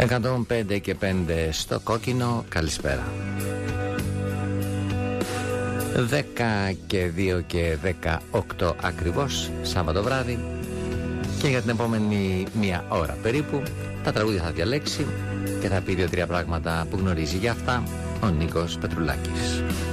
105 και 5 στο κόκκινο, καλησπέρα. 10 και 2 και 18 ακριβώς, Σάββατο βράδυ. Και για την επόμενη μία ώρα περίπου τα τραγούδια θα διαλέξει και θα πει 2-3 πράγματα που γνωρίζει για αυτά ο Νίκος Πετρουλάκης.